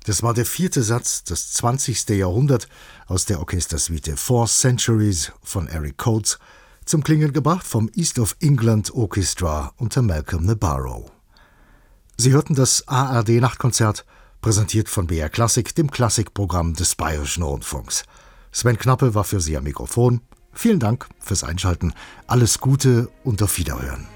Das war der 4. Satz des 20. Jahrhundert aus der Orchestersuite Four Centuries von Eric Coates, zum Klingen gebracht vom East of England Orchestra unter Malcolm Nabarro. Sie hörten das ARD-Nachtkonzert, präsentiert von BR Klassik, dem Klassikprogramm des Bayerischen Rundfunks. Sven Knappe war für Sie am Mikrofon. Vielen Dank fürs Einschalten. Alles Gute und auf Wiederhören.